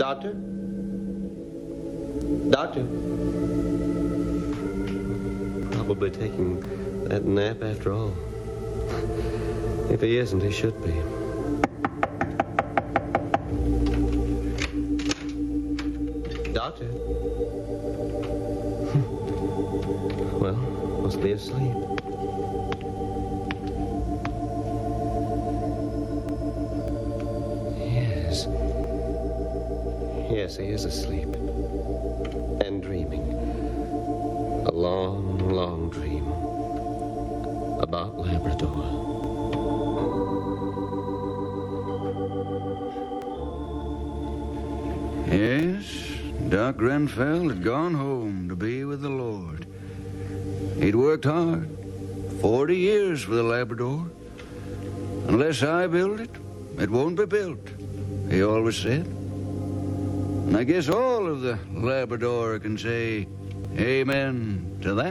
Doctor? Doctor? Probably taking that nap after all. If he isn't, he should be. Doctor? Well, must be asleep. Yes, he is asleep. And dreaming. A long, long dream. About Labrador. Yes, Doc Grenfell had gone home to be with the Lord. He'd worked hard. 40 years for the Labrador. Unless I build it, it won't be built, he always said. And I guess all of the Labrador can say amen to that.